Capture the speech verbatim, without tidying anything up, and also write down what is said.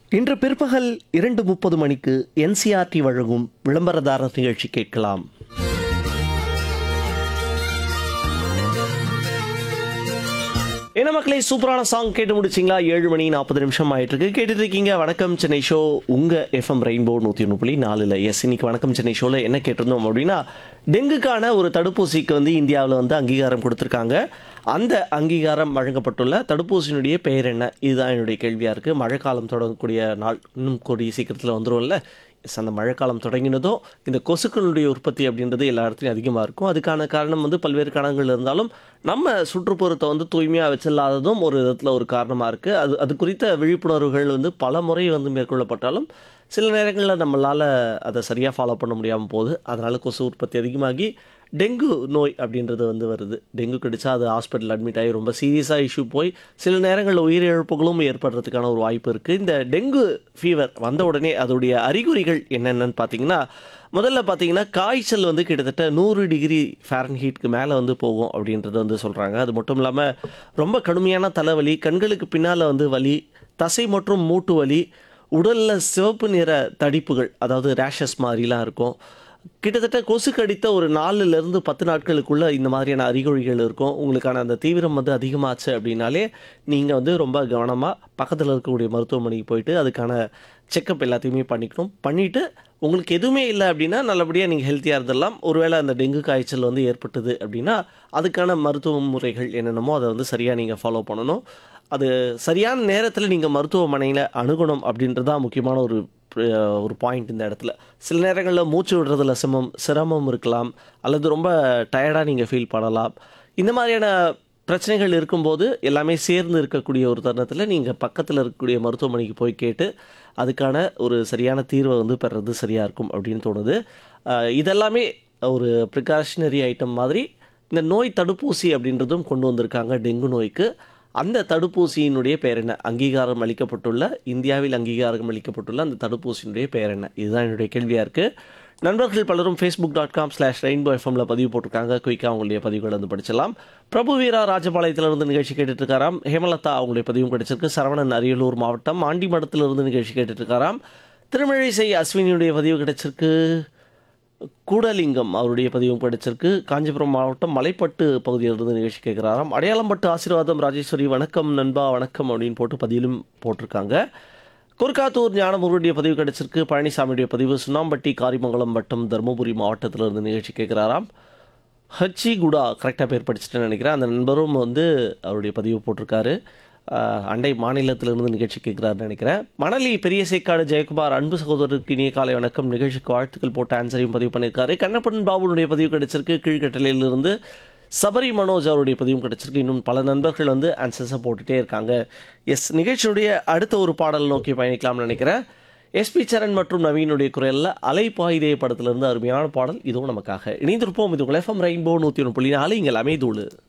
இன்று பிற்பகல் இரண்டு முப்பது மணிக்கு என்சிஆர்டி வழங்கும் விளம்பரதாரர் நிகழ்ச்சி கேட்கலாம். என்ன மக்களே, சூப்பரான சாங் கேட்டு முடிச்சிங்களா? ஏழு மணி நாற்பது நிமிஷம் ஆயிட்டு இருக்கு. கேட்டுட்டு இருக்கீங்க வணக்கம் சென்னை ஷோ, உங்க எஃப்எம் ரெயின்போ நூற்றி ஒன்று புள்ளி நாலுல. எஸ், இன்னைக்கு வணக்கம் சென்னை ஷோவில் என்ன கேட்டிருந்தோம் அப்படின்னா, டெங்குக்கான ஒரு தடுப்பூசிக்கு வந்து இந்தியாவில் வந்து அங்கீகாரம் கொடுத்துருக்காங்க. அந்த அங்கீகாரம் வழங்கப்பட்டுள்ள தடுப்பூசியினுடைய பெயர் என்ன? இதுதான் என்னுடைய கேள்வியாக இருக்குது. மழைக்காலம் தொடங்கக்கூடிய நாள் இன்னும் கூடிய சீக்கிரத்தில் வந்துடும்ல. எஸ், அந்த மழைக்காலம் தொடங்கினதும் இந்த கொசுக்களுடைய உற்பத்தி அப்படின்றது எல்லா இடத்துலையும் அதிகமாக இருக்கும். அதுக்கான காரணம் வந்து பல்வேறு காரணங்கள் இருந்தாலும் நம்ம சுற்றுப்புறத்தை வந்து தூய்மையாக வச்சில்லாததும் ஒரு விதத்தில் ஒரு காரணமாக இருக்குது. அது அது குறித்த விழிப்புணர்வுகள் வந்து பல முறை வந்து மேற்கொள்ளப்பட்டாலும் சில நேரங்களில் நம்மளால் அதை சரியாக ஃபாலோ பண்ண முடியாமல் போகுது. அதனால் கொசு உற்பத்தி அதிகமாகி டெங்கு நோய் அப்படின்றது வந்து வருது. டெங்கு கடிச்சா அது ஹாஸ்பிட்டல் அட்மிட் ஆகி ரொம்ப சீரியஸாக இஷ்யூ போய் சில நேரங்களில் உயிரிழப்புகளும் ஏற்படுறதுக்கான ஒரு வாய்ப்பு இருக்குது. இந்த டெங்கு ஃபீவர் வந்த உடனே அதோடைய அறிகுறிகள் என்னென்னு பார்த்தீங்கன்னா, முதல்ல பார்த்தீங்கன்னா காய்ச்சல் வந்து கிட்டத்தட்ட நூறு டிகிரி ஃபாரன்ஹீட்க்கு மேலே வந்து போகும் அப்படின்றது வந்து சொல்கிறாங்க. அது மட்டும் இல்லாமல் ரொம்ப கடுமையான தலைவலி, கண்களுக்கு பின்னால் வந்து வலி, தசை மற்றும் மூட்டு வலி, உடலில் சிவப்பு நிற தடிப்புகள், அதாவது ரேஷஸ் மாதிரிலாம் இருக்கும். கிட்டத்தட்ட கொசு கடித்த ஒரு நாலுலேருந்து பத்து நாட்களுக்குள்ளே இந்த மாதிரியான அறிகுறிகள் இருக்கும். உங்களுக்கான அந்த தீவிரம் வந்து அதிகமாச்சு அப்படின்னாலே நீங்கள் வந்து ரொம்ப கவனமாக பக்கத்தில் இருக்கக்கூடிய மருத்துவமனைக்கு போயிட்டு அதுக்கான செக்கப் எல்லாத்தையுமே பண்ணிக்கணும். பண்ணிவிட்டு உங்களுக்கு எதுவுமே இல்லை அப்படின்னா நல்லபடியாக நீங்கள் ஹெல்த்தியாக இருந்துடலாம். ஒருவேளை அந்த டெங்கு காய்ச்சல் வந்து ஏற்பட்டது அப்படின்னா அதுக்கான மருத்துவ முறைகள் என்னென்னமோ அதை வந்து சரியாக நீங்கள் ஃபாலோ பண்ணணும். அது சரியான நேரத்தில் நீங்கள் மருத்துவமனையில் அணுகணும் அப்படின்றது தான் முக்கியமான ஒரு ஒரு பாயிண்ட் இந்த இடத்துல. சில நேரங்களில் மூச்சு விடுறதுல சிரமம் சிரமம் இருக்கலாம், அல்லது ரொம்ப டயர்டாக நீங்கள் ஃபீல் பண்ணலாம். இந்த மாதிரியான பிரச்சனைகள் இருக்கும்போது எல்லாமே சேர்ந்து இருக்கக்கூடிய ஒரு தருணத்தில் நீங்கள் பக்கத்தில் இருக்கக்கூடிய மருத்துவமனைக்கு போய் கேட்டு அதுக்கான ஒரு சரியான தீர்வை வந்து பெறுறது சரியாக இருக்கும் அப்படின்னு தோணுது. இதெல்லாமே ஒரு ப்ரிகாஷனரி ஐட்டம் மாதிரி இந்த நோய் தடுப்பூசி அப்படின்றதும் கொண்டு வந்திருக்காங்க டெங்கு நோய்க்கு. அந்த தடுப்பூசியினுடைய பெயர் என்ன? அங்கீகாரம் அளிக்கப்பட்டுள்ள, இந்தியாவில் அங்கீகாரம் அளிக்கப்பட்டுள்ள அந்த தடுப்பூசியினுடைய பெயர் என்ன? இதுதான் என்னுடைய கேள்வியாக இருக்குது. நண்பர்கள் பலரும் Facebook dot com slash rainbow எஃப்எம்ல பதிவு போட்டிருக்காங்க. குயிக்காக அவங்களுடைய பதிவுகள் வந்து படிச்சலாம். பிரபு வீரா ராஜபாளையத்திலிருந்து நிகழ்ச்சி கேட்டுட்ருக்காராம். ஹேமலதா அவங்களுடைய பதிவும் கிடைச்சிருக்கு. சரவணன் அரியலூர் மாவட்டம் ஆண்டிமடத்திலிருந்து நிகழ்ச்சி கேட்டுட்ருக்காராம். திருமழிசை அஸ்வினியுடைய பதிவு கிடைச்சிருக்கு. கூடலிங்கம் அவருடைய பதிவும் படிச்சிருக்கு. காஞ்சிபுரம் மாவட்டம் மலைப்பட்டு பகுதியிலிருந்து நிகழ்ச்சி கேட்குறாராம். அடையாளம்பட்டு ஆசீர்வாதம் ராஜேஸ்வரி வணக்கம் நண்பா வணக்கம் அப்படின்னு போட்டு பதிவிலும் போட்டிருக்காங்க. குர்காத்தூர் ஞானமுருடைய பதிவு கிடைச்சிருக்கு. பழனிசாமியுடைய பதிவு சுண்ணாம்பட்டி காரிமங்கலம் வட்டம் தருமபுரி மாவட்டத்திலிருந்து நிகழ்ச்சி கேட்குறாராம். ஹச்சி குடா கரெக்டாக பேர் படிச்சுட்டேன்னு நினைக்கிறேன். அந்த நண்பரும் வந்து அவருடைய பதிவு போட்டிருக்காரு. அண்டை மாநிலத்திலிருந்து நிகழ்ச்சி கேட்குறாருன்னு நினைக்கிறேன். மணலி பெரிய சேக்காடு ஜெயக்குமார் அன்பு சகோதரருக்கு இனிய காலை வணக்கம், நிகழ்ச்சிக்கு வாழ்த்துக்கள் போட்டு ஆன்சரையும் பதிவு பண்ணியிருக்காரு. கண்ணப்பன் பாபுனுடைய பதிவு கிடைச்சிருக்கு. கீழ்கட்டளையிலிருந்து சபரி மனோஜ் அவருடைய பதிவும் கிடைச்சிருக்கு. இன்னும் பல நண்பர்கள் வந்து ஆன்சர்ஸை போட்டுகிட்டே இருக்காங்க. எஸ், நிகழ்ச்சியுடைய அடுத்த ஒரு பாடல் நோக்கி பயணிக்கலாம்னு நினைக்கிறேன். எஸ்பி சரண் மற்றும் நவீனுடைய குரலில் அலைப்பாயுதே படத்திலிருந்து அருமையான பாடல் இதுவும் நமக்காக. இணைந்திருப்போம். இது உங்கள் எஃப்எம் ரெயின்போ நூற்றி ஒன்று புள்ளி நாலு. இங்கே எல்லாமே தூளு.